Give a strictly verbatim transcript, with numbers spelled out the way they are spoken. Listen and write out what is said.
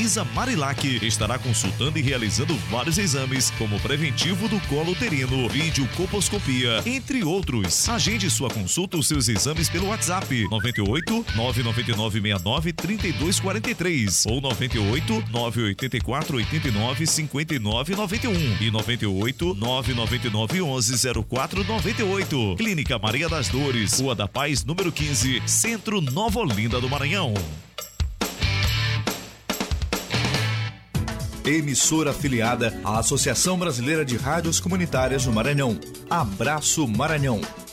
Luísa Marilac estará consultando e realizando vários exames, como preventivo do colo uterino, videocolposcopia, entre outros. Agende sua consulta ou seus exames pelo WhatsApp nove oito nove nove nove seis nove três dois quatro três ou nove oito nove oito quatro oito nove cinco nove nove um e nove oito nove nove nove onze zero quatro nove oito. Clínica Maria das Dores, Rua da Paz, número quinze, Centro, Nova Olinda do Maranhão. Emissora afiliada à Associação Brasileira de Rádios Comunitárias do Maranhão. Abraço Maranhão.